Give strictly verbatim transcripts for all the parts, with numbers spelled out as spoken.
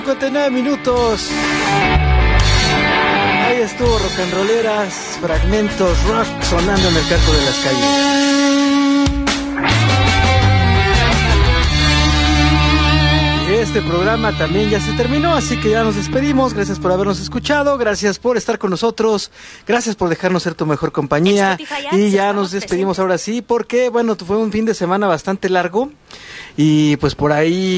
cincuenta y nueve minutos. Ahí estuvo Rock and Rolleras, fragmentos rock sonando en el canto de las calles. Este programa también ya se terminó, así que ya nos despedimos. Gracias por habernos escuchado, gracias por estar con nosotros, gracias por dejarnos ser tu mejor compañía. Y ya nos despedimos ahora sí, porque bueno, fue un fin de semana bastante largo. Y pues por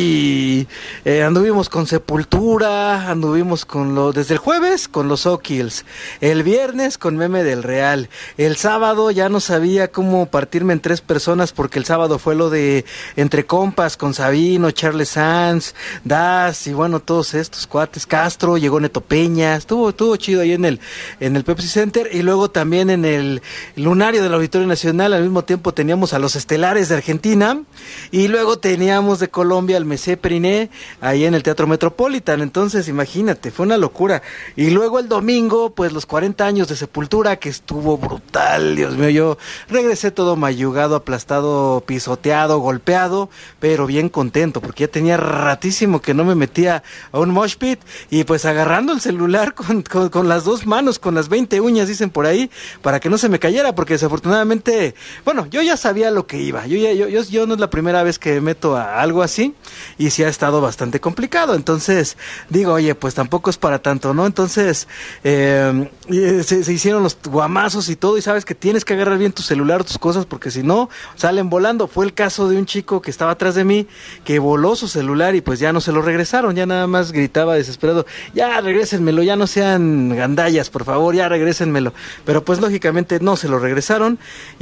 ahí eh, anduvimos con Sepultura, anduvimos con lo desde el jueves con los O'Kills, el viernes con Meme del Real, el sábado ya no sabía cómo partirme en tres personas porque el sábado fue lo de Entre Compas con Sabino, Charles Sanz, Das y bueno, todos estos cuates, Castro, llegó Neto Peña, estuvo, estuvo chido ahí en el, en el Pepsi Center. Y luego también en el Lunario del Auditorio Nacional al mismo tiempo teníamos a los Estelares de Argentina y luego teníamos de Colombia al Messier Periné ahí en el Teatro Metropolitan. Entonces imagínate, fue una locura. Y luego el domingo pues los cuarenta años de Sepultura, que estuvo brutal. Dios mío, yo regresé todo mayugado, aplastado, pisoteado, golpeado, pero bien contento porque ya tenía ratísimo que no me metía a un mosh pit. Y pues agarrando el celular con, con, con las dos manos, con las veinte uñas dicen por ahí, para que no se me cayera, porque desafortunadamente, bueno, yo ya sabía lo que iba. Yo, ya, yo, yo, yo no es la primera vez que me meto a algo así, y sí ha estado bastante complicado. Entonces digo, oye, pues tampoco es para tanto, ¿no? Entonces eh, se, se hicieron los guamazos y todo, y sabes que tienes que agarrar bien tu celular, tus cosas, porque si no salen volando. Fue el caso de un chico que estaba atrás de mí, que voló su celular y pues ya no se lo regresaron, ya nada más gritaba desesperado, ya regrésenmelo, ya no sean gandallas, por favor, ya regrésenmelo. Pero pues lógicamente no se lo regresaron,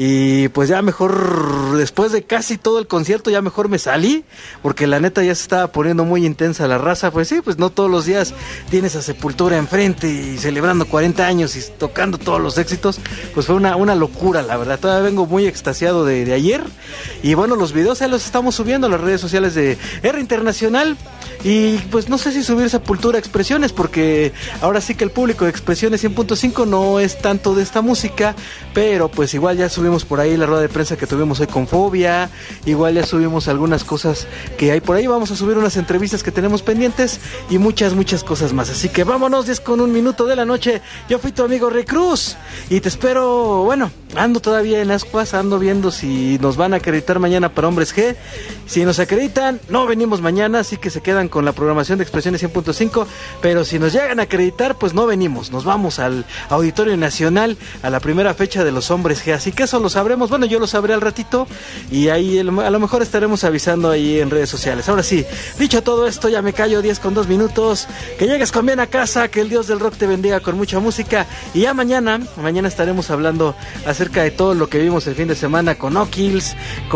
y pues ya mejor, después de casi todo el concierto, ya mejor me salí, porque la neta ya se estaba poniendo muy intensa la raza. Pues sí, pues no todos los días tienes a Sepultura enfrente y celebrando cuarenta años y tocando todos los éxitos. Pues fue una, una locura, la verdad. Todavía vengo muy extasiado de, de ayer. Y bueno, los videos ya los estamos subiendo a las redes sociales de R Internacional. Y pues no sé si subir Sepultura Expresiones, porque ahora sí que el público de Expresiones cien punto cinco no es tanto de esta música, pero pues igual ya subimos por ahí la rueda de prensa que tuvimos hoy con Fobia, igual ya subimos algunas cosas que hay por ahí, vamos a subir unas entrevistas que tenemos pendientes y muchas, muchas cosas más. Así que vámonos, diez con un minuto de la noche. Yo fui tu amigo Rey Cruz y te espero. Bueno, ando todavía en ascuas, ando viendo si nos van a acreditar mañana para Hombres G. Si nos acreditan, no venimos mañana, así que se quedan con la programación de Expresiones cien punto cinco, pero si nos llegan a acreditar, pues no venimos, nos vamos al Auditorio Nacional a la primera fecha de los Hombres G, así que eso lo sabremos. Bueno, yo lo sabré al ratito y ahí a lo mejor estaremos avisando ahí en redes sociales. Ahora sí, dicho todo esto, ya me callo, diez con dos minutos, que llegues con bien a casa, que el Dios del rock te bendiga con mucha música, y ya mañana, mañana estaremos hablando acerca de todo lo que vimos el fin de semana con O'Kills,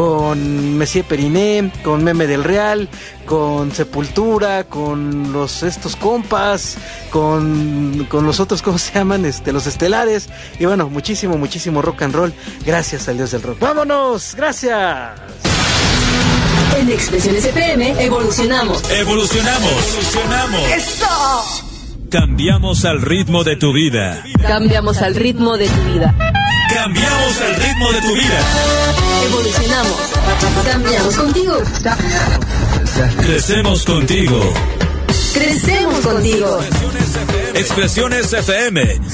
con Messier Periné, con Meme del Real, con Sepultura, con los estos compas, con, con los otros, ¿cómo se llaman? Este, los Estelares, y bueno, muchísimo, muchísimo rock and roll, gracias al Dios del rock. ¡Vámonos! ¡Gracias! En Expresiones F M evolucionamos. Evolucionamos. Evolucionamos. ¡Eso! Cambiamos al ritmo de tu vida. Cambiamos al ritmo de tu vida. Cambiamos al ritmo de tu vida. Evolucionamos. Cambiamos contigo. Crecemos contigo. Crecemos contigo. Expresiones F M